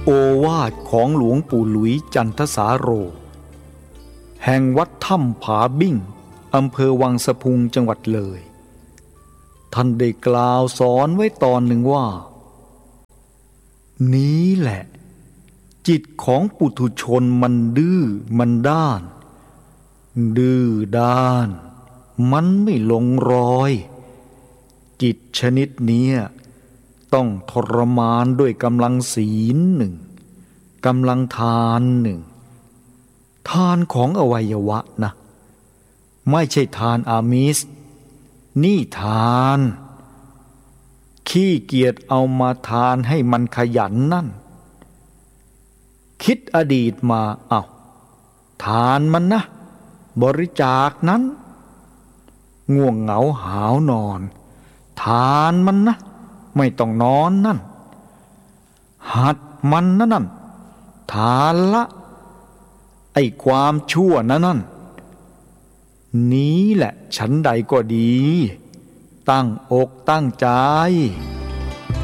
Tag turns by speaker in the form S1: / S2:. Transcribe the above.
S1: โอวาทของหลวงปู่หลุยจันทสาโรแห่งวัดถ้ำผาบิ้งอำเภอวังสะพุงจังหวัดเลยท่านได้กล่าวสอนไว้ตอนหนึ่งว่านี้แหละจิตของปุถุชนมันดื้อมันด้านดื้อด้านมันไม่ลงรอยจิตชนิดนี้ต้องทรมานด้วยกำลังศีลหนึ่งกำลังทานหนึ่งทานของอวัยวะนะไม่ใช่ทานอามิสนี่ทานขี้เกียจเอามาทานให้มันขยันนั่นคิดอดีตมาทานมันนะบริจาคนั้นง่วงเหงาหาวนอนทานมันนะไม่ต้องนอนนั่นหัดมันนั่นทานละไอ้ความชั่วนั่นนี้แหละฉันใดก็ดีตั้งอกตั้งใจ